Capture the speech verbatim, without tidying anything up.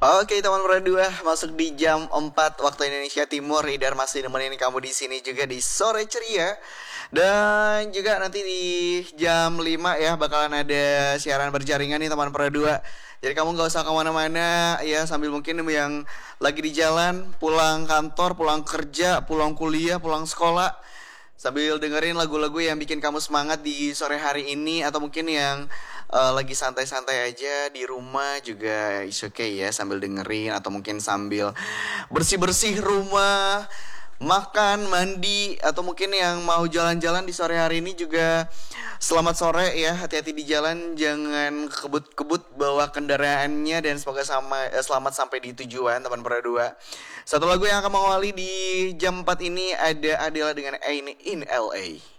Oke teman berdua, masuk di jam empat waktu Indonesia Timur. Idar masih nemenin kamu di sini juga di Sore Ceria. Dan juga nanti di jam lima ya bakalan ada siaran berjaringan nih teman berdua. Jadi kamu gak usah kemana-mana ya, sambil mungkin yang lagi di jalan, pulang kantor, pulang kerja, pulang kuliah, pulang sekolah, sambil dengerin lagu-lagu yang bikin kamu semangat di sore hari ini. Atau mungkin yang uh, lagi santai-santai aja di rumah juga is okay ya, sambil dengerin. Atau mungkin sambil bersih-bersih rumah, makan, mandi. Atau mungkin yang mau jalan-jalan di sore hari ini juga selamat sore ya, hati-hati di jalan, jangan kebut-kebut bawa kendaraannya. Dan semoga sama, eh, selamat sampai di tujuan teman berdua. Satu lagu yang akan mengawali di jam empat ini ada Adele dengan Ain't in L A.